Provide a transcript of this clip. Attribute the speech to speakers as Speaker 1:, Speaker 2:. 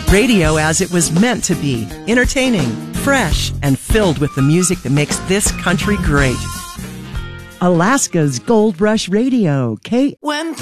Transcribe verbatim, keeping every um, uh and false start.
Speaker 1: Radio as it was meant to be, entertaining, fresh, and filled with the music that makes this country great. Alaska's Gold Rush Radio, K.
Speaker 2: When